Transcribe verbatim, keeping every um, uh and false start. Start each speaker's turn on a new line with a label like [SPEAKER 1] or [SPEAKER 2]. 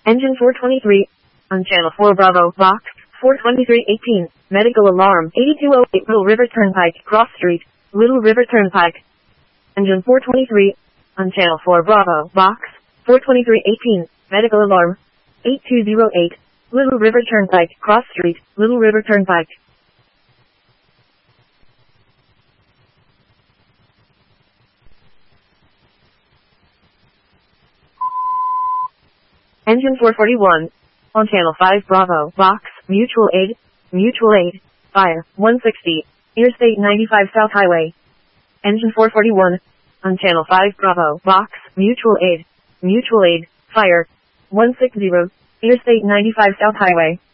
[SPEAKER 1] Engine four twenty-three. On channel four Bravo, box four twenty-three eighteen. Medical alarm eighty-two oh eight Little River Turnpike, Cross Street, Little River Turnpike. Engine four twenty-three. On channel four Bravo, box four twenty-three eighteen. Medical alarm eighty-two oh eight. Little River Turnpike, Cross Street, Little River Turnpike. Engine four forty-one. On channel five Bravo, box, mutual aid, mutual aid, fire, one sixty, Interstate ninety-five South Highway. Engine four forty-one. On channel five Bravo, box, mutual aid, mutual aid, fire, one sixty, Interstate ninety-five South Highway.